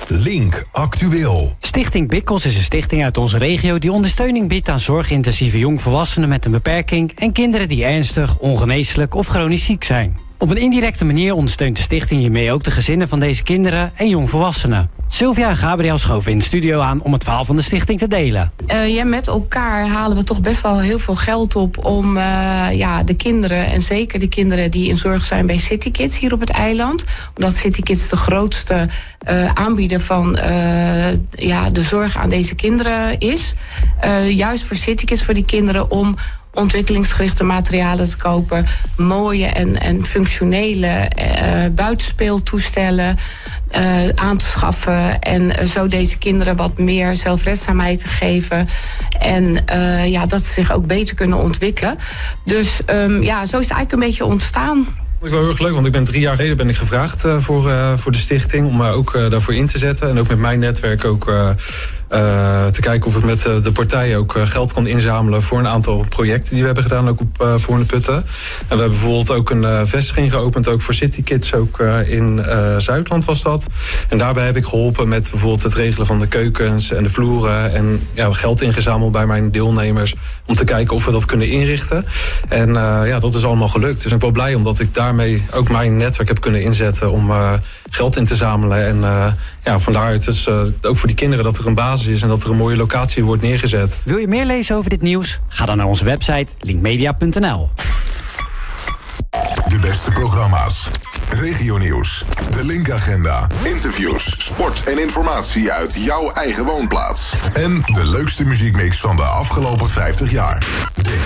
Link Actueel. Stichting Bikkels is een stichting uit onze regio die ondersteuning biedt aan zorgintensieve jongvolwassenen met een beperking en kinderen die ernstig, ongeneeslijk of chronisch ziek zijn. Op een indirecte manier ondersteunt de stichting hiermee ook de gezinnen van deze kinderen en jongvolwassenen. Sylvia en Gabriel schoven in de studio aan om het verhaal van de stichting te delen. Met elkaar halen we toch best wel heel veel geld op om de kinderen, en zeker de kinderen die in zorg zijn bij City Kids hier op het eiland. Omdat City Kids de grootste aanbieder van de zorg aan deze kinderen is. Juist voor City Kids, voor die kinderen, om ontwikkelingsgerichte materialen te kopen, mooie en functionele buitenspeeltoestellen aan te schaffen en zo deze kinderen wat meer zelfredzaamheid te geven en dat ze zich ook beter kunnen ontwikkelen. Dus zo is het eigenlijk een beetje ontstaan. Ik wel heel erg leuk, want ik ben 3 jaar geleden gevraagd voor de stichting om ook daarvoor in te zetten. En ook met mijn netwerk ook te kijken of ik met de partijen ook geld kon inzamelen voor een aantal projecten die we hebben gedaan, ook op Voorne-Putten. En we hebben bijvoorbeeld ook een vestiging geopend, ook voor City Kids, ook in Zuidland was dat. En daarbij heb ik geholpen met bijvoorbeeld het regelen van de keukens en de vloeren. En geld ingezameld bij mijn deelnemers om te kijken of we dat kunnen inrichten. En dat is allemaal gelukt. Dus ik ben wel blij omdat ik daarmee ook mijn netwerk heb kunnen inzetten om geld in te zamelen. En vandaar het dus ook voor die kinderen dat er een basis is en dat er een mooie locatie wordt neergezet. Wil je meer lezen over dit nieuws? Ga dan naar onze website linkmedia.nl. De beste programma's, regionieuws, de Link-agenda, interviews, sport en informatie uit jouw eigen woonplaats. En de leukste muziekmix van de afgelopen 50 jaar. Dit